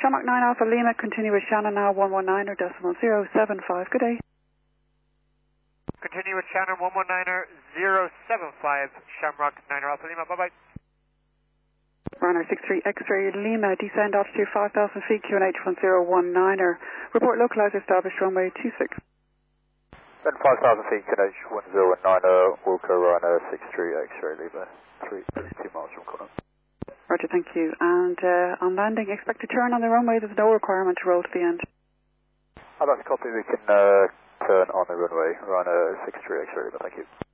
Shamrock 9 Alpha Lima, continue with Shannon now 119er decimal 075. Good day. Continue with Shannon 119er 075, Shamrock 9 Alpha Lima, bye-bye. Runner 63 X-ray Lima, descend altitude 5,000 feet, QNH 1019er. Report localized established runway 26. Then 5,000 feet, QNH 1019er, Wilco Runner 63 X-ray Lima, 332 miles from corner. Roger, thank you. And on landing, expect to turn on the runway. There's no requirement to roll to the end. I'd like to copy. We can turn on the runway, Runner 63 X-ray Lima, thank you.